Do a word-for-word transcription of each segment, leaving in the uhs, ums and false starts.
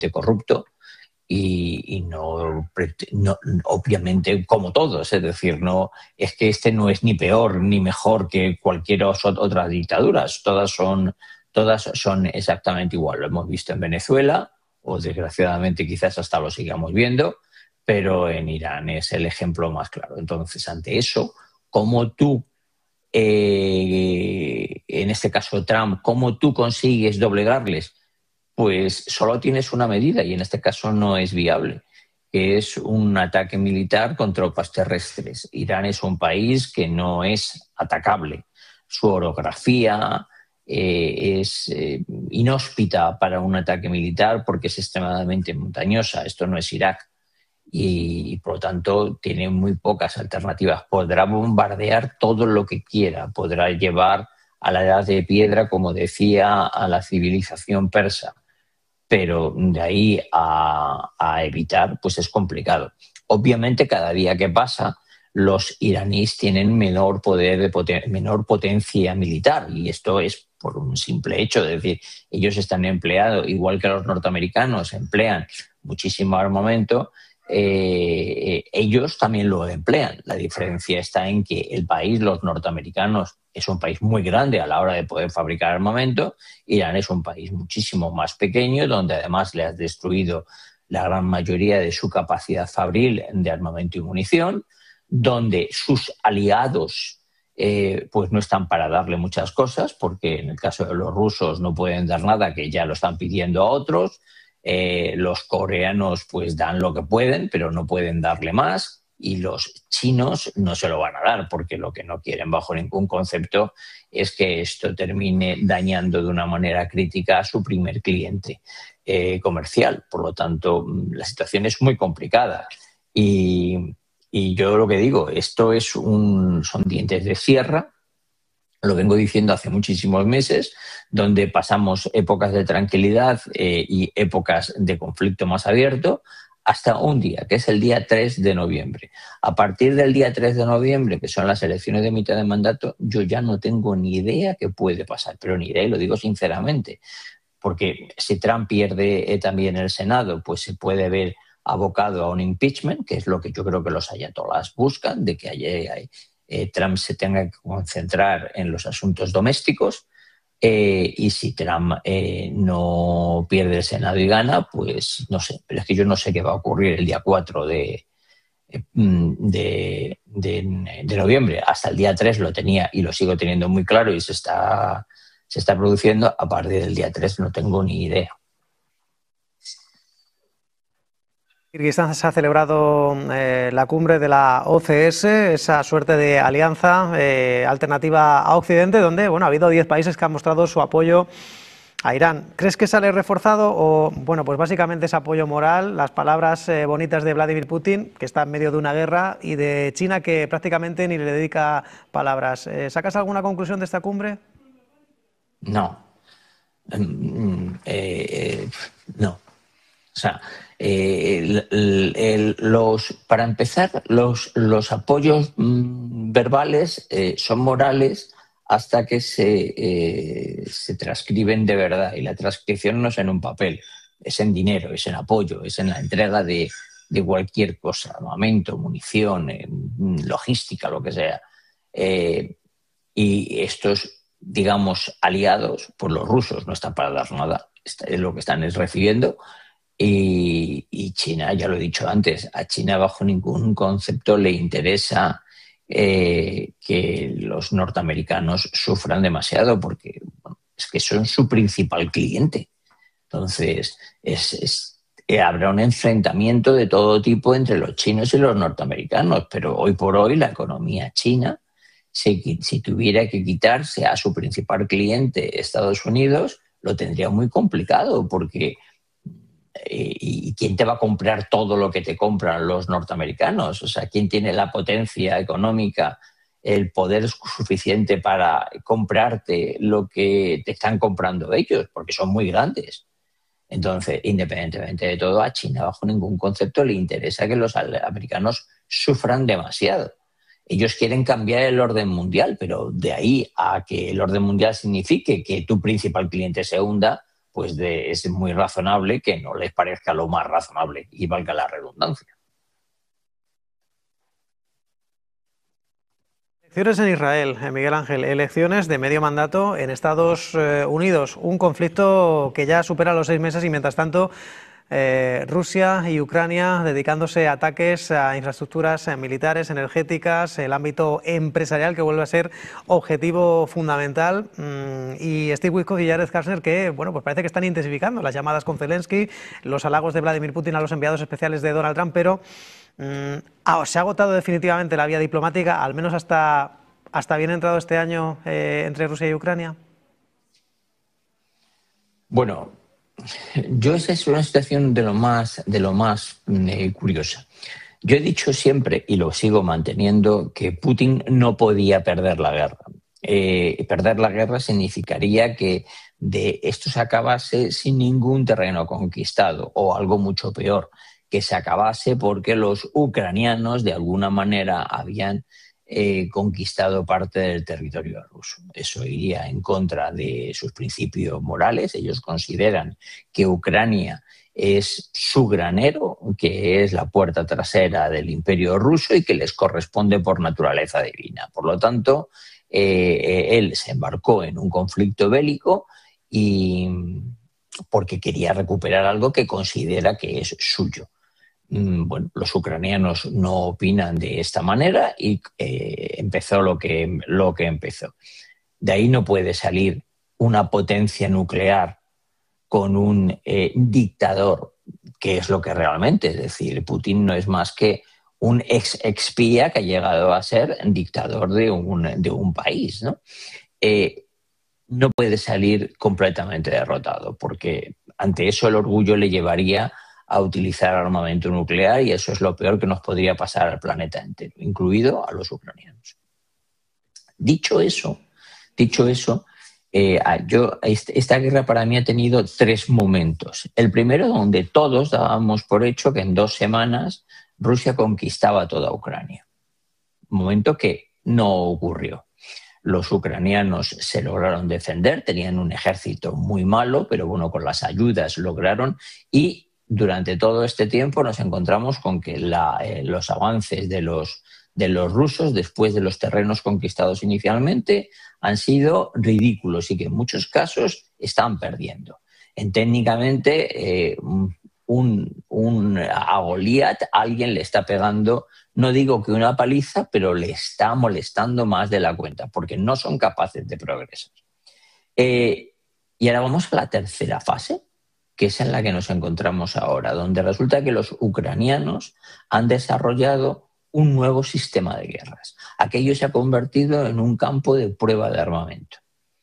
corrupto y, y no, no, obviamente, como todos, es decir, no es que este no es ni peor ni mejor que cualquier otra dictadura, todas son, todas son exactamente igual. Lo hemos visto en Venezuela, o desgraciadamente quizás hasta lo sigamos viendo, pero en Irán es el ejemplo más claro. Entonces, ante eso, ¿cómo tú, eh, en este caso Trump, cómo tú consigues doblegarles? Pues solo tienes una medida y en este caso no es viable, que es un ataque militar con tropas terrestres. Irán es un país que no es atacable. Su orografía eh, es eh, inhóspita para un ataque militar porque es extremadamente montañosa. Esto no es Irak y, por lo tanto, tiene muy pocas alternativas. Podrá bombardear todo lo que quiera, podrá llevar a la edad de piedra, como decía, a la civilización persa, pero de ahí a, a evitar, pues es complicado. Obviamente, cada día que pasa, los iraníes tienen menor poder, de poten- menor potencia militar, y esto es por un simple hecho, es decir, ellos están empleados, igual que los norteamericanos emplean muchísimo armamento, eh, ellos también lo emplean. La diferencia está en que el país, los norteamericanos, es un país muy grande a la hora de poder fabricar armamento. Irán es un país muchísimo más pequeño, donde además le has destruido la gran mayoría de su capacidad fabril de armamento y munición, donde sus aliados eh, pues no están para darle muchas cosas, porque en el caso de los rusos no pueden dar nada, que ya lo están pidiendo a otros. Eh, los coreanos pues dan lo que pueden, pero no pueden darle más, y los chinos no se lo van a dar, porque lo que no quieren bajo ningún concepto es que esto termine dañando de una manera crítica a su primer cliente eh, comercial. Por lo tanto, la situación es muy complicada y, y yo lo que digo, esto es un, son dientes de sierra. Lo vengo diciendo hace muchísimos meses, donde pasamos épocas de tranquilidad eh, y épocas de conflicto más abierto, hasta un día, que es el día tres de noviembre. A partir del día tres de noviembre, que son las elecciones de mitad de mandato, yo ya no tengo ni idea qué puede pasar, pero ni idea, y lo digo sinceramente, porque si Trump pierde eh, también el Senado, pues se puede ver abocado a un impeachment, que es lo que yo creo que los ayatolás buscan, de que haya... hay, Eh, Trump se tenga que concentrar en los asuntos domésticos, eh, y si Trump eh, no pierde el Senado y gana, pues no sé, pero es que yo no sé qué va a ocurrir el día cuatro de, de, de, de noviembre. Hasta el día tres lo tenía y lo sigo teniendo muy claro y se está, se está produciendo. A partir del día tres no tengo ni idea. Kirguistán se ha celebrado eh, la cumbre de la O C S, esa suerte de alianza eh, alternativa a Occidente, donde bueno, ha habido diez países que han mostrado su apoyo a Irán. ¿Crees que sale reforzado o, bueno, pues básicamente es apoyo moral, las palabras eh, bonitas de Vladimir Putin, que está en medio de una guerra, y de China, que prácticamente ni le dedica palabras? Eh, ¿Sacas alguna conclusión de esta cumbre? No. Eh, eh, no. O sea, eh, el, el, el, los, para empezar, los, los apoyos mmm, verbales eh, son morales hasta que se, eh, se transcriben de verdad. Y la transcripción no es en un papel, es en dinero, es en apoyo, es en la entrega de, de cualquier cosa, armamento, munición, eh, logística, lo que sea. Eh, y estos, digamos, aliados, pues los rusos no están para dar nada, lo que están es recibiendo. Y, y China, ya lo he dicho antes, a China bajo ningún concepto le interesa eh, que los norteamericanos sufran demasiado, porque bueno, es que son su principal cliente. Entonces, es, es, eh, habrá un enfrentamiento de todo tipo entre los chinos y los norteamericanos, pero hoy por hoy la economía china, si, si tuviera que quitarse a su principal cliente, Estados Unidos, lo tendría muy complicado, porque ¿y quién te va a comprar todo lo que te compran los norteamericanos? O sea, ¿quién tiene la potencia económica, el poder suficiente para comprarte lo que te están comprando ellos? Porque son muy grandes. Entonces, independientemente de todo, a China bajo ningún concepto le interesa que los americanos sufran demasiado. Ellos quieren cambiar el orden mundial, pero de ahí a que el orden mundial signifique que tu principal cliente se hunda, pues de, es muy razonable que no les parezca lo más razonable, y valga la redundancia. Elecciones en Israel, Miguel Ángel, elecciones de medio mandato en Estados Unidos, un conflicto que ya supera los seis meses y mientras tanto eh, Rusia y Ucrania dedicándose a ataques a infraestructuras militares, energéticas, el ámbito empresarial que vuelve a ser objetivo fundamental, y Steve Witkoff y Jared Kushner que, bueno, pues parece que están intensificando las llamadas con Zelensky, los halagos de Vladimir Putin a los enviados especiales de Donald Trump, pero Ah, ¿se ha agotado definitivamente la vía diplomática, al menos hasta, hasta bien entrado este año, eh, entre Rusia y Ucrania? Bueno, yo esa es una situación de lo más, de lo más eh, curiosa. Yo he dicho siempre, y lo sigo manteniendo, que Putin no podía perder la guerra. Eh, perder la guerra significaría que de esto se acabase sin ningún terreno conquistado, o algo mucho peor, que se acabase porque los ucranianos de alguna manera habían eh, conquistado parte del territorio ruso. Eso iría en contra de sus principios morales. Ellos consideran que Ucrania es su granero, que es la puerta trasera del imperio ruso y que les corresponde por naturaleza divina. Por lo tanto, eh, él se embarcó en un conflicto bélico y porque quería recuperar algo que considera que es suyo. Bueno, los ucranianos no opinan de esta manera y eh, empezó lo que, lo que empezó. De ahí no puede salir una potencia nuclear con un eh, dictador, que es lo que realmente, es decir, Putin no es más que un ex expía que ha llegado a ser dictador de un, de un país, ¿no? Eh, no puede salir completamente derrotado, porque ante eso el orgullo le llevaría a utilizar armamento nuclear y eso es lo peor que nos podría pasar al planeta entero, incluido a los ucranianos. Dicho eso, dicho eso, eh, yo, esta guerra para mí ha tenido tres momentos. El primero, donde todos dábamos por hecho que en dos semanas Rusia conquistaba toda Ucrania. Momento que no ocurrió. Los ucranianos se lograron defender, tenían un ejército muy malo, pero bueno, con las ayudas lograron, y durante todo este tiempo nos encontramos con que la, eh, los avances de los, de los rusos después de los terrenos conquistados inicialmente han sido ridículos y que en muchos casos están perdiendo. En, técnicamente, eh, un, un, a Goliat alguien le está pegando, no digo que una paliza, pero le está molestando más de la cuenta porque no son capaces de progresar. Eh, y ahora vamos a la tercera fase, que es en la que nos encontramos ahora, donde resulta que los ucranianos han desarrollado un nuevo sistema de guerras. Aquello se ha convertido en un campo de prueba de armamento.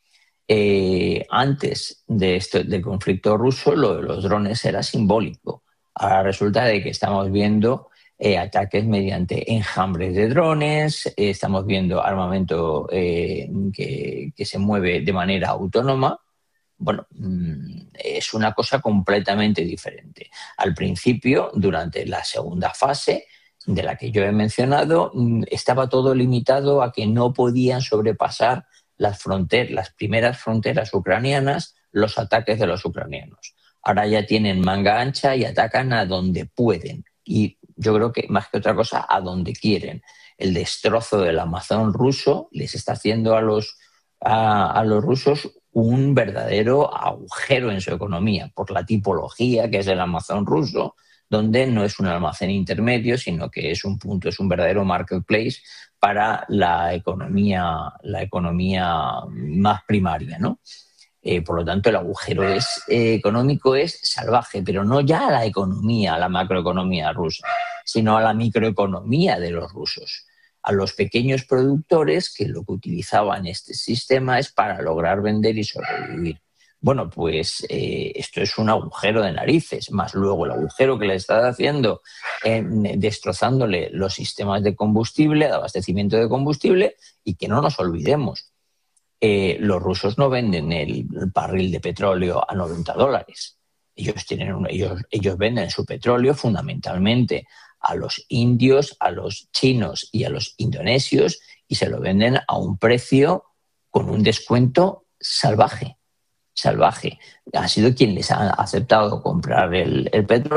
Eh, antes de este, del conflicto ruso, lo de los drones era simbólico. Ahora resulta de que estamos viendo eh, ataques mediante enjambres de drones, eh, estamos viendo armamento eh, que, que se mueve de manera autónoma. Bueno, es una cosa completamente diferente. Al principio, durante la segunda fase, de la que yo he mencionado, estaba todo limitado a que no podían sobrepasar las fronteras, las primeras fronteras ucranianas, los ataques de los ucranianos. Ahora ya tienen manga ancha y atacan a donde pueden. Y yo creo que más que otra cosa, a donde quieren. El destrozo del Amazon ruso les está haciendo a los, a, a los rusos un verdadero agujero en su economía por la tipología que es el Amazon ruso, donde no es un almacén intermedio, sino que es un punto, es un verdadero marketplace para la economía, la economía más primaria, ¿no? Eh, por lo tanto, el agujero es, eh, económico es salvaje, pero no ya a la economía, a la macroeconomía rusa, sino a la microeconomía de los rusos, a los pequeños productores que lo que utilizaban este sistema es para lograr vender y sobrevivir. Bueno, pues eh, esto es un agujero de narices, más luego el agujero que le está haciendo eh, destrozándole los sistemas de combustible, de abastecimiento de combustible, y que no nos olvidemos, eh, los rusos no venden el, el barril de petróleo a noventa dólares. Ellos, tienen un, ellos, ellos venden su petróleo fundamentalmente a los indios, a los chinos y a los indonesios, y se lo venden a un precio con un descuento salvaje. O salvaje. Ha sido quien les ha aceptado comprar el, el petróleo.